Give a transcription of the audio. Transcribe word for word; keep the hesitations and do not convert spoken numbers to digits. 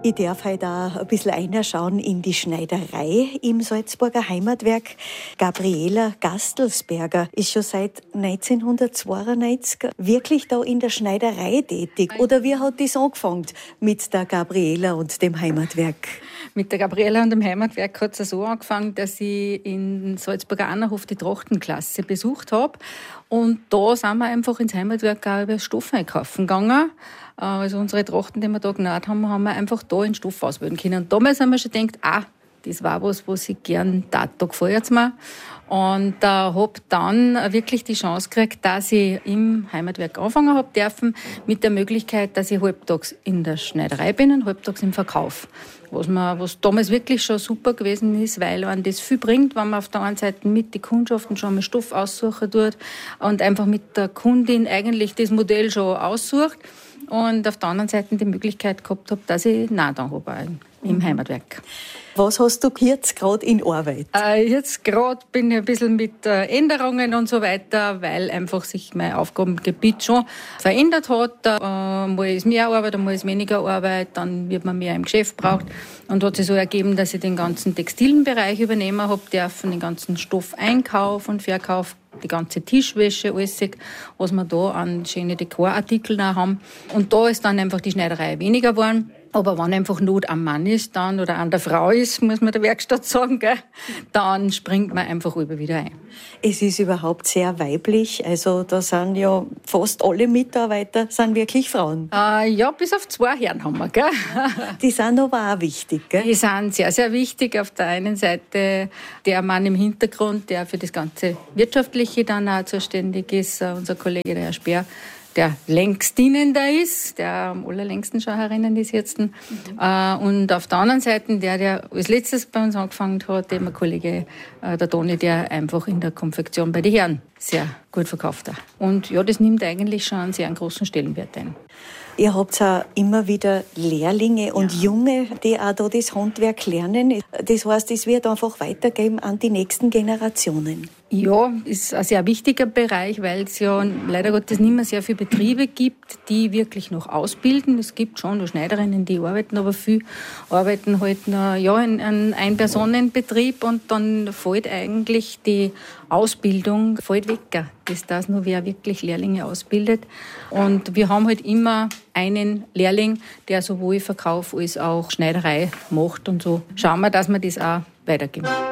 Ich darf heute auch ein bisschen reinschauen in die Schneiderei im Salzburger Heimatwerk. Gabriela Gastelsberger ist schon seit neunzehnhundertzweiundneunzig wirklich da in der Schneiderei tätig. Oder wie hat das angefangen mit der Gabriela und dem Heimatwerk? Mit der Gabriela und dem Heimatwerk hat es so angefangen, dass ich in Salzburger Annerhof die Trachtenklasse besucht habe. Und da sind wir einfach ins Heimatwerk auch über Stoff einkaufen gegangen. Also unsere Trachten, die wir da genäht haben, haben wir einfach da in Stoff auswählen können. Und damals haben wir schon gedacht, ah, das war was, was ich gern tat, da gefällt es mir. Und äh, habe dann wirklich die Chance gekriegt, dass ich im Heimatwerk anfangen habe dürfen, mit der Möglichkeit, dass ich halbtags in der Schneiderei bin und halbtags im Verkauf. Was, man, was damals wirklich schon super gewesen ist, weil man das viel bringt, wenn man auf der einen Seite mit den Kundschaften schon mal Stoff aussuchen tut und einfach mit der Kundin eigentlich das Modell schon aussucht. Und auf der anderen Seite die Möglichkeit gehabt habe, dass ich Nadeln habe im mhm. Heimatwerk. Was hast du jetzt gerade in Arbeit? Äh, jetzt gerade bin ich ein bisschen mit äh, Änderungen und so weiter, weil einfach sich mein Aufgabengebiet schon verändert hat. Äh, mal ist mehr Arbeit, mal ist weniger Arbeit, dann wird man mehr im Geschäft braucht. Und hat sich so ergeben, dass ich den ganzen textilen Bereich übernehmen habe dürfen, den ganzen Stoffeinkauf und Verkauf, die ganze Tischwäsche, alles, was wir da an schönen Dekorartikeln haben. Und da ist dann einfach die Schneiderei weniger geworden. Aber wenn einfach Not am Mann ist dann oder an der Frau ist, muss man der Werkstatt sagen, gell, dann springt man einfach über wieder ein. Es ist überhaupt sehr weiblich. Also da sind ja fast alle Mitarbeiter sind wirklich Frauen. Äh, ja, bis auf zwei Herren haben wir, gell. Die sind aber auch wichtig, gell? Die sind sehr, sehr wichtig. Auf der einen Seite der Mann im Hintergrund, der für das ganze Wirtschaftliche dann auch zuständig ist, unser Kollege, der Herr Speer, der längst dienender ist, der am allerlängsten schon herinnen ist jetzt. Mhm. Äh, und auf der anderen Seite der, der als letztes bei uns angefangen hat, der Kollege, äh, der Toni, der einfach in der Konfektion bei den Herren sehr gut verkauft hat. Und ja, das nimmt eigentlich schon einen sehr großen Stellenwert ein. Ihr habt auch immer wieder Lehrlinge und ja. Junge, die auch da das Handwerk lernen. Das heißt, es wird einfach weitergeben an die nächsten Generationen. Ja, ist ein sehr wichtiger Bereich, weil es ja leider Gottes nicht mehr sehr viele Betriebe gibt, die wirklich noch ausbilden. Es gibt schon noch Schneiderinnen, die arbeiten, aber viele arbeiten halt noch, ja, in einem Ein-Personen-Betrieb und dann fällt eigentlich die Ausbildung fällt weg, bis das nur wer wirklich Lehrlinge ausbildet. Und wir haben halt immer einen Lehrling, der sowohl Verkauf als auch Schneiderei macht und so schauen wir, dass wir das auch weitergeben.